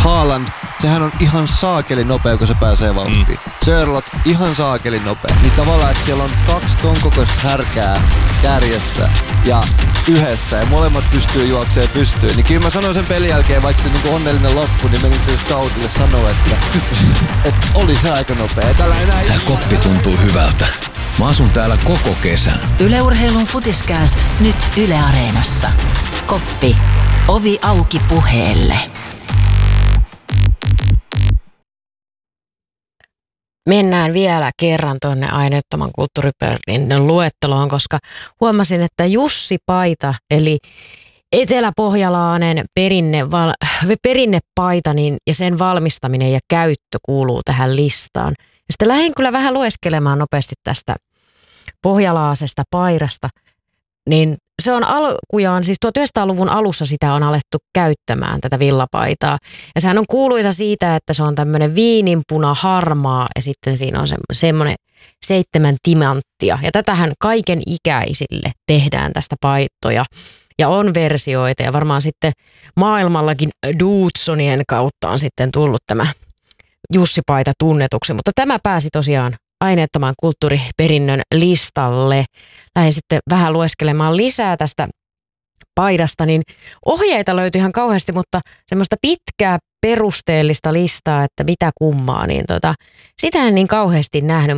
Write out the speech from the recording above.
Haaland, sehän on ihan saakeli nopea, kun se pääsee vauhtiin. Sörlot, ihan saakeli nopea. Niin tavallaan, että siellä on 2 ton kokoista härkää kärjessä ja yhdessä ja molemmat pystyy juoksemaan pystyyn. Niin kyllä mä sanoin sen pelin jälkeen, vaikka se niinku onnellinen loppu, niin menin sen scoutille sanoa, että oli se aika nopea. Tää koppi tuntuu hyvältä. Mä asun täällä koko kesän. Yle Urheilun Futiskääst nyt Yle Areenassa. Koppi. Ovi auki puheelle. Mennään vielä kerran tuonne aineettoman kulttuuriperinnön luetteloon, koska huomasin, että Jussi Paita, eli eteläpohjalainen perinnepaita ja sen valmistaminen ja käyttö kuuluu tähän listaan. Ja sitten lähdin kyllä vähän lueskelemaan nopeasti tästä pohjalaasesta paidasta, niin se on alkujaan, siis 1900-luvun alussa sitä on alettu käyttämään, tätä villapaitaa. Ja sehän on kuuluisa siitä, että se on tämmöinen viininpuna harmaa ja sitten siinä on semmoinen 7 timanttia. Ja tätähän kaiken ikäisille tehdään tästä paittoja. Ja on versioita ja varmaan sitten maailmallakin Dudesonien kautta on sitten tullut tämä Jussi-paita tunnetuksi. Mutta tämä pääsi tosiaan aineettoman kulttuuriperinnön listalle. Lähdin sitten vähän lueskelemaan lisää tästä paidasta, niin ohjeita löytyi ihan kauheasti, mutta semmoista pitkää perusteellista listaa, että mitä kummaa, niin sitä en niin kauheasti nähnyt.